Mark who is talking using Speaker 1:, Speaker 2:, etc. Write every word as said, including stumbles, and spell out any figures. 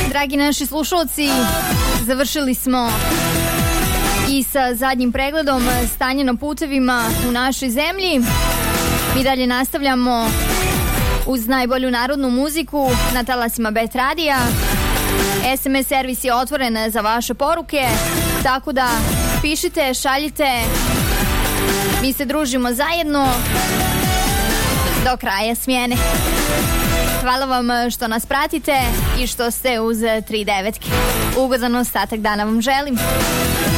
Speaker 1: Dragi naši slušalci, završili smo i sa zadnjim pregledom stanja na putevima u našoj zemlji. Mi dalje nastavljamo uz najbolju narodnu muziku na talasima Bet Radija. es em es servis je otvoren za vaše poruke, tako da pišite, šaljite. Mi se družimo zajedno do kraja smjene. Hvala vam što nas pratite i što ste uz tri devetke. Ugodan ostatak dana vam želim.